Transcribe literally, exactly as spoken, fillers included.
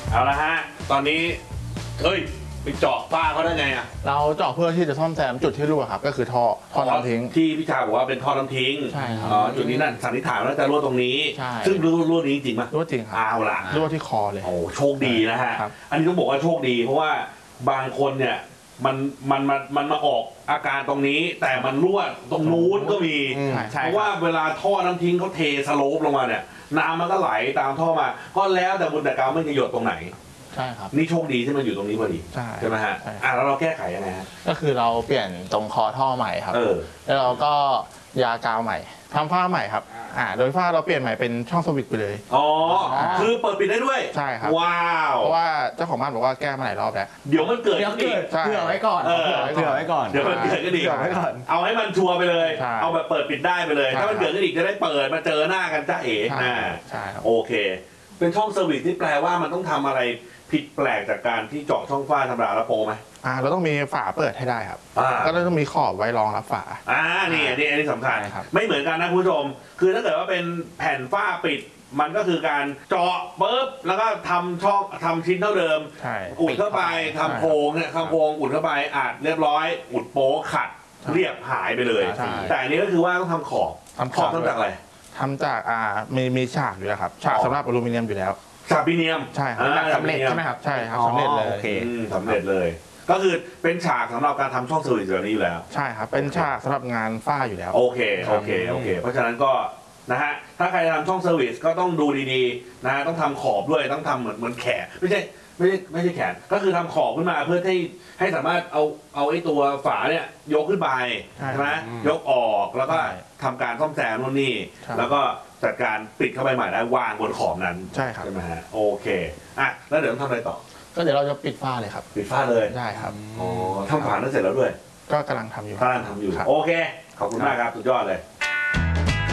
เอาละฮะตอนนี้เฮ้ยไปเจาะฝ้าเขาได้ไงอ่ะเราเจาะเพื่อที่จะซ่อมแซมจุดที่รั่วครับก็คือท่อท่อน้ำทิ้งที่พี่ชาบอกว่าเป็นท่อน้ำทิ้งใช่ครับอ๋อจุดนี้นั่นสันนิษฐานว่าจะรั่วตรงนี้ซึ่งรั่วรั่วนี้จริงไหมรั่วจริงครับเอาล่ะรั่วที่คอเลยโอ้โชคดีนะฮะอันนี้ต้องบอกว่าโชคดีเพราะว่าบางคนเนี่ยมันมันมันมันมาออกอาการตรงนี้แต่มันรั่วตรงนู้นก็มีเพราะว่าเวลาท่อน้ำทิ้งเขาเทสโลปลงมาเนี่ยน้ำมันก็ไหลตามท่อมาก็แล้วแต่บุญแต่กรรมไม่จะหยดตรงไหนใช่ครับนี่โชคดีที่มันอยู่ตรงนี้พอดีใช่ไหมฮะอ่ะแล้วเราแก้ไขยังไงฮะก็คือเราเปลี่ยนตรงคอท่อใหม่ครับแล้วเราก็ยากาวใหม่ทำฝ้าใหม่ครับอ่าโดยฝ้าเราเปลี่ยนใหม่เป็นช่องสวิตช์ไปเลยอ๋อคือเปิดปิดได้ด้วยใช่ครับว้าวเพราะว่าเจ้าของบ้านบอกว่าแก้มาหลายรอบแล้วเดี๋ยวมันเกิดเกิดเผื่อไว้ก่อนเผื่อไว้ก่อนเดี๋ยวมันเกิดก็ดีเอาให้มันชัวร์ไปเลยเอาแบบเปิดปิดได้ไปเลยถ้ามันเกิดก็ดีจะได้เปิดมาเจอหน้ากันจ้าเอ๋นะใช่ครับโอเคเป็นช่องเซอร์วิสที่แปลว่ามันต้องทำอะไรผิดแปลกจากการที่เจาะช่องฝ้าธรรมดาแล้วโปไหมอ่าเราต้องมีฝาเปิดให้ได้ครับก็ต้องมีขอบไว้รองรับฝาอ่านี่อันนี้อันนี้สำคัญไม่เหมือนกันนะคุณผู้ชมคือถ้าเกิดว่าเป็นแผ่นฝ้าปิดมันก็คือการเจาะปุ๊บแล้วก็ทำช่องทำชิ้นเท่าเดิมอุดเข้าไปทำโพรงเนี่ยทำโพรงอุดเข้าไปอัดเรียบร้อยอุดโป๊ขัดเรียบหายไปเลยแต่อันนี้ก็คือว่าต้องทำขอบขอบทำจากอะไรทำจากอ่ามีมีฉากอยู่แล้วครับฉากสำหรับอลูมิเนียมอยู่แล้วฉากพิเนียมใช่ครับสำเร็จใช่ไหมครับใช่ครับสำเร็จเลยสำเร็จเลยก็คือเป็นฉากสำหรับการทำช่องเซอร์วิสแบบนี้อยู่แล้วใช่ครับเป็นฉากสำหรับงานฝ้าอยู่แล้วโอเคโอเคโอเคเพราะฉะนั้นก็นะฮะถ้าใครทำช่องเซอร์วิสก็ต้องดูดีๆนะต้องทำขอบด้วยต้องทำเหมือนเหมือนแขนไม่ใช่ไม่ใช่ไม่ใช่แขนก็คือทำขอบขึ้นมาเพื่อให้ให้สามารถเอาเอาไอ้ตัวฝาเนี่ยยกขึ้นไปใช่ไหมยกออกแล้วก็ทำการซ่อมแซมนู่นนี่แล้วก็จัดการปิดเข้าไปใหม่ได้วางบนขอบนั้นใช่ครับใช่ไหมฮะโอเคอ่ะแล้วเดี๋ยวต้องทำอะไรต่อก็เดี๋ยวเราจะปิดฝ้าเลยครับปิดฝ้าเลยใช่ครับอ๋อทำฝานั้นเสร็จแล้วด้วยก็กำลังทำอยู่กำลังทำอยู่โอเคขอบคุณมากครับสุดยอดเลย